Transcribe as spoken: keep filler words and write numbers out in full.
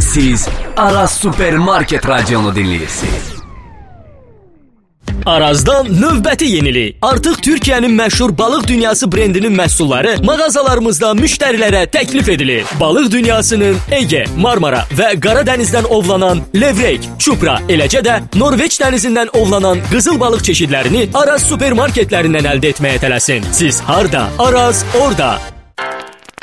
Siz Aras Supermarket radionu dinləyirsiniz. Arazdan növbəti yenilik. Artıq Türkiyənin məşhur balıq dünyası brendinin məhsulları mağazalarımızda müştərilərə təklif edilir. Balıq dünyasının Ege, Marmara və Qara dənizdən ovlanan levrek, çupra, eləcə də Norveç dənizindən ovlanan qızıl balıq çeşidlərini Araz supermarketlərindən əldə etməyə tələsin. Siz harda? Araz orada.